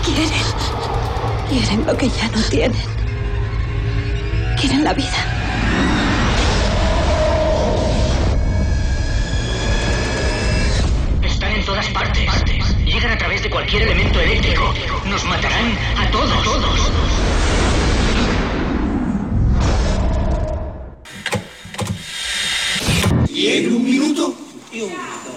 Quieren lo que ya no tienen. Quieren la vida. Están en todas partes. Llegan a través de cualquier elemento eléctrico. Nos matarán a todos. Y en un minuto,